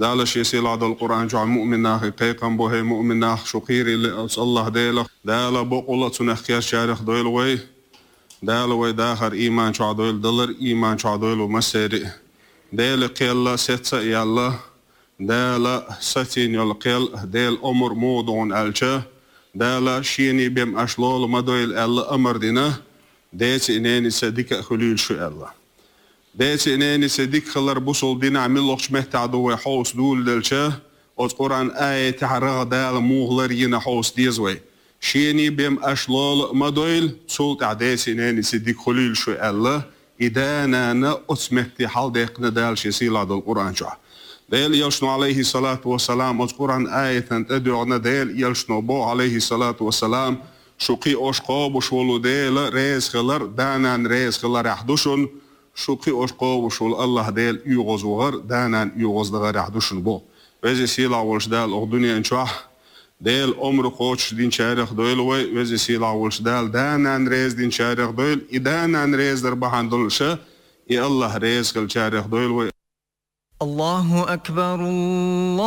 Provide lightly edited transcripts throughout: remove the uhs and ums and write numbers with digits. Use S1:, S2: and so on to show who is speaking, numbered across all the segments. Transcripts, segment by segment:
S1: دال شيء سيلاد القرآن جع مؤمناه قيقم به مؤمناه شقير اللي الله ديله دال بقولة تنخيا شارخ دويل وي دال وي داخر إيمان شع دويل دلر إيمان شع دويل ومسيري دال قيل ستة يلا دال ستين يلا قيل دال أمر موضون ألشة دال شيني بيم أشلول مدويل ألا أمر دينه ديت إنني صديق خليل شو الله ديت إنني صديق خلر بوصل دين عمل لقش محتعدو حوس دول دلشه القرآن آية تعرض دال مغلر ين حوس ديزوي شيني بيم أشلول مدويل سولت عديت إنني صديق خليل شو الله إذا أنا أسمحت حال ديقنا دال شيسيل هذا القرآن شو ديل يلشنو عليه الصلاة والسلام القرآن آية تدعونا ديل يلشنو بو عليه الصلاة والسلام شوقي أشقاب وشولو ديل ريز خلر دانان ريز خلر يحدوشن شوقي أشقاب وشول الله ديل يغوز وغر دانان يغوز دغر يحدوشن بو وزي سيلا ولش دال أغدنيا انشوح ديل عمر قوتش دين شارخ دويل وزي سيلا ولش دال دانان ريز دين شارخ دويل إدانان ريز در بحان دولشة إي الله ريز خل شارخ دويل
S2: الله أكبر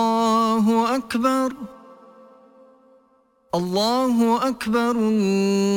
S2: الله أكبر الله أكبر